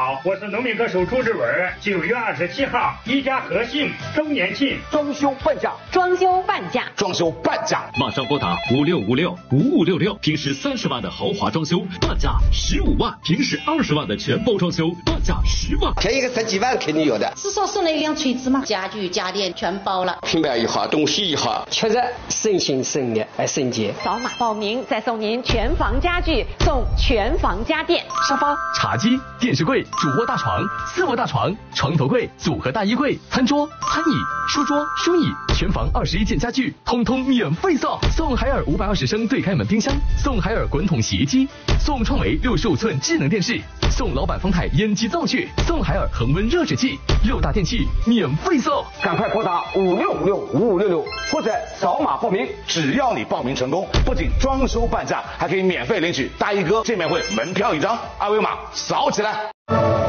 好，我是农民歌手朱志文。9月27号，一家和信周年庆， 装修半价， 装修半价， 装修半价， 马上拨打56565566，平时30万的豪华装修半价15万，平时20万的全包装修半价10万， 便宜个10几万肯定有的。 是说送了一辆锤子吗？家具家电全包了， 品牌也好，东西也好， 确实省心省力还省钱。 扫码报名再送您全房家具，送全房家电， 沙发、茶几、电视柜、主卧大床、4卧大床、床头柜、组合大衣柜、餐桌、餐椅、书桌、书椅，全房21件家具，通通免费送。送海尔520升对开门冰箱，送海尔滚筒洗衣机，送创维65寸智能电视，送老板方太烟机灶具，送海尔恒温热水器，6大电器免费送。 赶快拨打56565566，或者扫码报名。只要你报名成功，不仅装修半价，还可以免费领取大衣哥见面会门票1张，2维码扫起来。